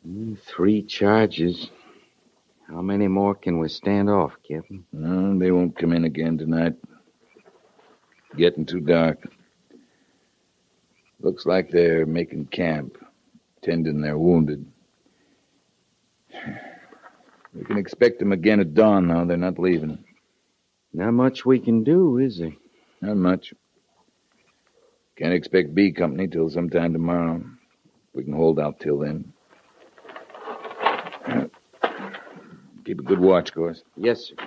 3 charges. How many more can we stand off, Captain? No, they won't come in again tonight. Getting too dark. Looks like they're making camp, tending their wounded. We can expect them again at dawn, though. They're not leaving. Not much we can do, is there? Not much. Can't expect B Company till sometime tomorrow. We can hold out till then. Keep a good watch, Gorse. Yes, sir.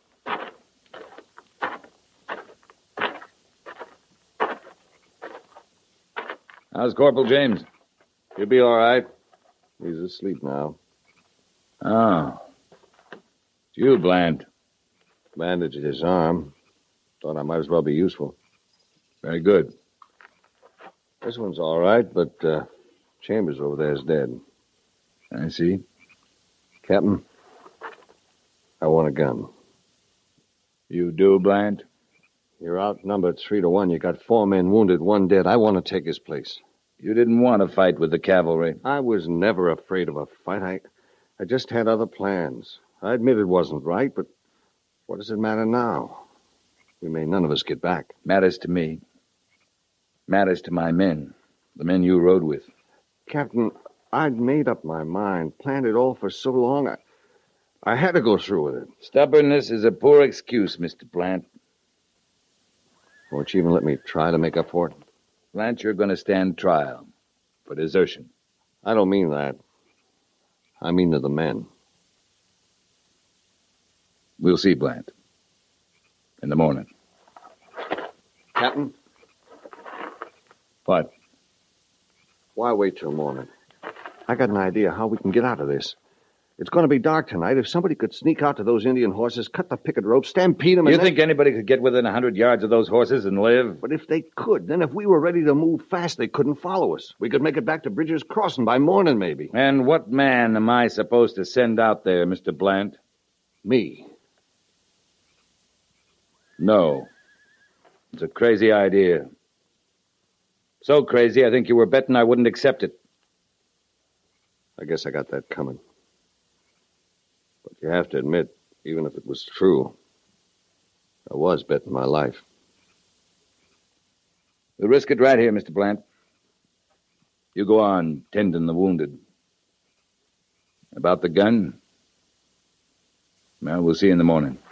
How's Corporal James? He'll be all right. He's asleep now. Oh. It's you, Bland. Bandaged his arm. Thought I might as well be useful. Very good. This one's all right, but Chambers over there is dead. I see. Captain, I want a gun. You do, Bland? You're outnumbered 3-1. You got 4 men wounded, 1 dead. I want to take his place. You didn't want to fight with the cavalry. I was never afraid of a fight. I just had other plans. I admit it wasn't right, but what does it matter now? We may none of us get back. Matters to me. Matters to my men. The men you rode with. Captain, I'd made up my mind, planned it all for so long. I had to go through with it. Stubbornness is a poor excuse, Mr. Plant. Won't you even let me try to make up for it? Plant, you're going to stand trial for desertion. I don't mean that. I mean to the men. We'll see, Plant. In the morning. Captain? What? Why wait till morning? I got an idea how we can get out of this. It's going to be dark tonight. If somebody could sneak out to those Indian horses, cut the picket rope, stampede them... You think anybody could get within 100 yards of those horses and live? But if they could, then if we were ready to move fast, they couldn't follow us. We could make it back to Bridger's Crossing by morning, maybe. And what man am I supposed to send out there, Mr. Bland? Me. No. It's a crazy idea. So crazy, I think you were betting I wouldn't accept it. I guess I got that coming. But you have to admit, even if it was true, I was betting my life. We'll risk it right here, Mr. Bland. You go on tending the wounded. About the gun, well, we'll see you in the morning.